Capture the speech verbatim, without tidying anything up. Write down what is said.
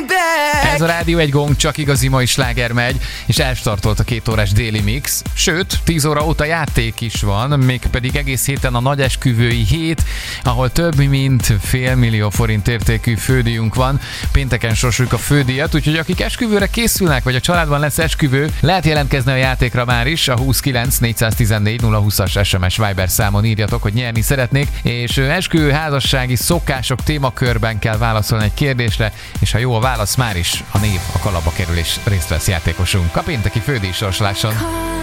Ez a Rádió egy gong, csak igazi mai sláger megy, és elstartolt a két órás déli mix. Sőt, tíz óra óta játék is van, mégpedig egész héten a nagyesküvői hét, ahol több mint fél millió forint értékű fődíjunk van. Pénteken sorsoljuk a fődíjat, úgyhogy akik esküvőre készülnek, vagy a családban lesz esküvő, lehet jelentkezni a játékra már is. A huszonkilenc négyszáztizennégy nulla húszas es em es Viber számon írjatok, hogy nyerni szeretnék, és esküvő házassági szokások témakörben kell válaszolni egy kérdésre, és ha jó a válasz, már is a név a kalapba kerül és részt vesz játékosunk a pénteki fődíj sorsoláson.